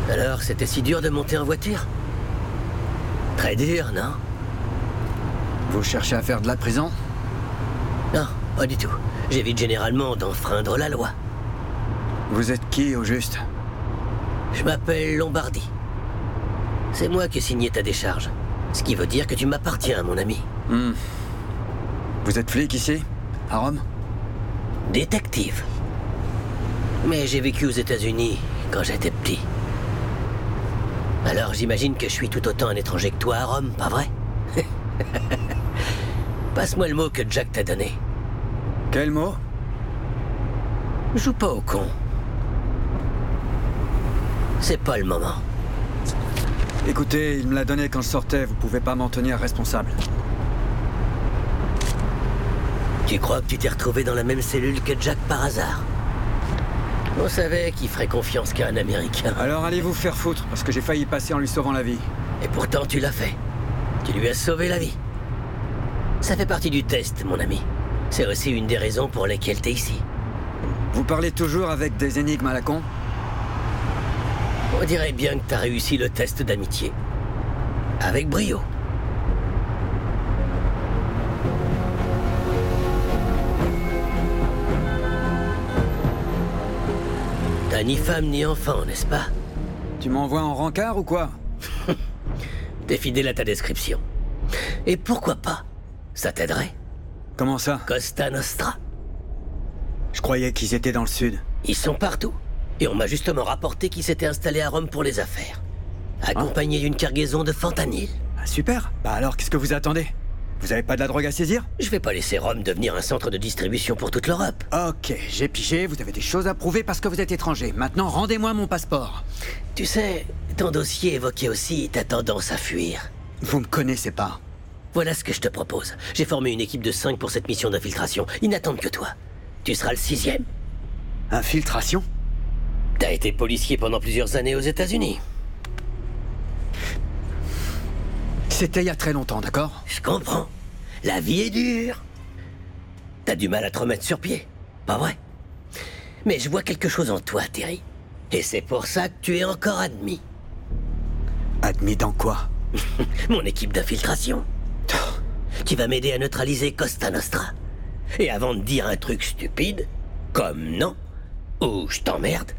Alors, c'était si dur de monter en voiture? Très dur, non? Vous cherchez à faire de la prison? Non, pas du tout. J'évite généralement d'enfreindre la loi. Vous êtes qui, au juste? Je m'appelle Lombardi. C'est moi qui ai signé ta décharge. Ce qui veut dire que tu m'appartiens, mon ami. Vous êtes flic ici? À Rome? Détective. Mais j'ai vécu aux États-Unis quand j'étais petit. Alors j'imagine que je suis tout autant un étranger que toi à Rome, pas vrai? Passe-moi le mot que Jack t'a donné. Quel mot? Joue pas au con. C'est pas le moment. Écoutez, il me l'a donné quand je sortais, vous pouvez pas m'en tenir responsable. Tu crois que tu t'es retrouvé dans la même cellule que Jack par hasard? On savait qu'il ferait confiance qu'à un Américain. Alors allez vous faire foutre, parce que j'ai failli passer en lui sauvant la vie. Et pourtant tu l'as fait. Tu lui as sauvé la vie. Ça fait partie du test, mon ami. C'est aussi une des raisons pour lesquelles t'es ici. Vous parlez toujours avec des énigmes à la con? On dirait bien que t'as réussi le test d'amitié. Avec brio. T'as ni femme ni enfant, n'est-ce pas? Tu m'envoies en rencard ou quoi? T'es fidèle à ta description. Et pourquoi pas? Ça t'aiderait. Comment ça? Costa Nostra. Je croyais qu'ils étaient dans le sud. Ils sont partout. Et on m'a justement rapporté qu'ils s'étaient installés à Rome pour les affaires. Accompagnés d'une cargaison de fentanyl. Ah, super. Bah alors, qu'est-ce que vous attendez? Vous avez pas de la drogue à saisir? Je vais pas laisser Rome devenir un centre de distribution pour toute l'Europe. Ok, j'ai pigé, vous avez des choses à prouver parce que vous êtes étranger. Maintenant, rendez-moi mon passeport. Tu sais, ton dossier évoquait aussi ta tendance à fuir. Vous me connaissez pas. Voilà ce que je te propose. J'ai formé une équipe de 5 pour cette mission d'infiltration. Ils n'attendent que toi. Tu seras le 6e. Infiltration? T'as été policier pendant plusieurs années aux États-Unis. C'était il y a très longtemps, d'accord? Je comprends. La vie est dure. T'as du mal à te remettre sur pied, pas vrai? Mais je vois quelque chose en toi, Terry. Et c'est pour ça que tu es encore admis. Admis dans quoi? Mon équipe d'infiltration. Tu vas m'aider à neutraliser Costa Nostra. Et avant de dire un truc stupide, comme non, ou je t'emmerde,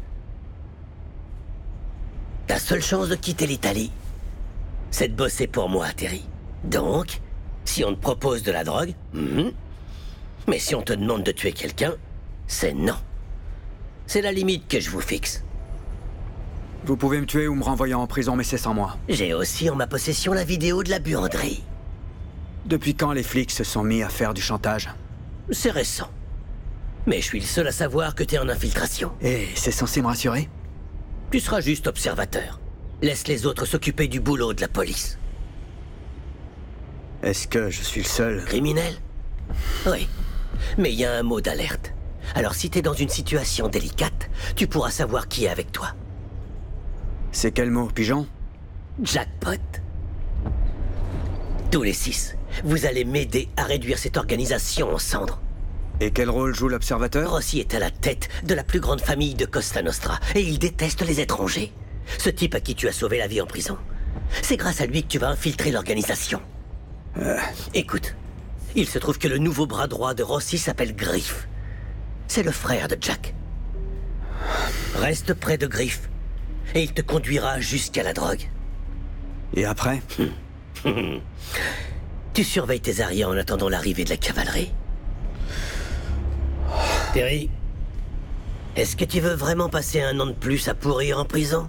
ta seule chance de quitter l'Italie, c'est de bosser pour moi, Terry. Donc, si on te propose de la drogue, mais si on te demande de tuer quelqu'un, c'est non. C'est la limite que je vous fixe. Vous pouvez me tuer ou me renvoyer en prison, mais c'est sans moi. J'ai aussi en ma possession la vidéo de la buanderie. Depuis quand les flics se sont mis à faire du chantage? C'est récent. Mais je suis le seul à savoir que t'es en infiltration. Et c'est censé me rassurer? Tu seras juste observateur. Laisse les autres s'occuper du boulot de la police. Est-ce que je suis le seul? Criminel? Oui. Mais il y a un mot d'alerte. Alors si t'es dans une situation délicate, tu pourras savoir qui est avec toi. C'est quel mot, pigeon? Jackpot. Tous les 6, vous allez m'aider à réduire cette organisation en cendres. Et quel rôle joue l'observateur? Rossi est à la tête de la plus grande famille de Costa Nostra, et il déteste les étrangers. Ce type à qui tu as sauvé la vie en prison. C'est grâce à lui que tu vas infiltrer l'organisation. Écoute, il se trouve que le nouveau bras droit de Rossi s'appelle Griff. C'est le frère de Jack. Reste près de Griff, et il te conduira jusqu'à la drogue. Et après? Tu surveilles tes arrières en attendant l'arrivée de la cavalerie. Terry, est-ce que tu veux vraiment passer un an de plus à pourrir en prison?